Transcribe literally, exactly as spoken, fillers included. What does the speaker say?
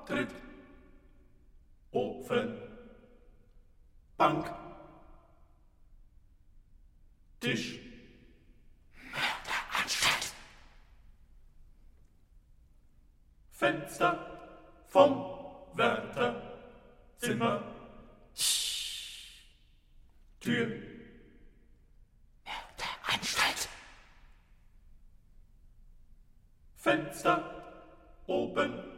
Tritt, Ofen, Bank, Tisch, Anstalt, Fenster vom Wärterzimmer, Tür, Anstalt, Fenster oben.